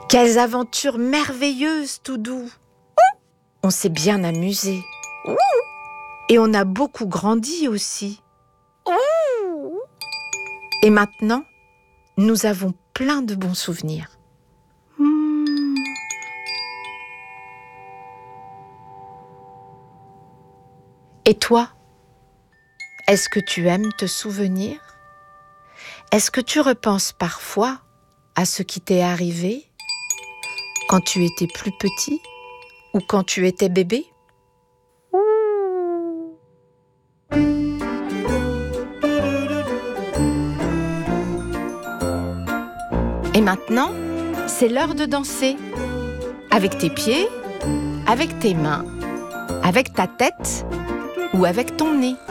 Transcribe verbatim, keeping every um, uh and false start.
Quelles aventures merveilleuses, Toudou! On s'est bien amusé. Et on a beaucoup grandi aussi. Et maintenant, nous avons plein de bons souvenirs. Et toi, est-ce que tu aimes te souvenir? Est-ce que tu repenses parfois à ce qui t'est arrivé quand tu étais plus petit ou quand tu étais bébé? Et maintenant, c'est l'heure de danser. Avec tes pieds, avec tes mains, avec ta tête ou avec ton nez.